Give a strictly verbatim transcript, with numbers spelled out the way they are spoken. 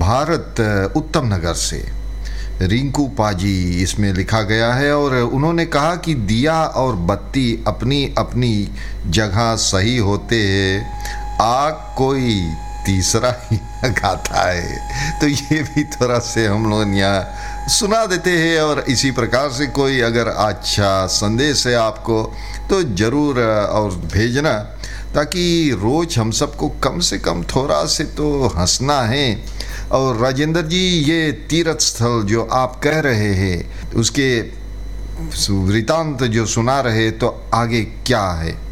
भारत उत्तम नगर से रिंकू पाजी इसमें लिखा गया है और उन्होंने कहा कि दिया और बत्ती अपनी अपनी जगह सही होते हैं, आग कोई तीसरा ही लगाता है। तो ये भी थोड़ा से हम लोग यहाँ सुना देते हैं। और इसी प्रकार से कोई अगर अच्छा संदेश है आपको तो ज़रूर और भेजना, ताकि रोज़ हम सबको कम से कम थोड़ा से तो हंसना है। और राजेंद्र जी, ये तीर्थ स्थल जो आप कह रहे हैं उसके वृतांत जो सुना रहे, तो आगे क्या है?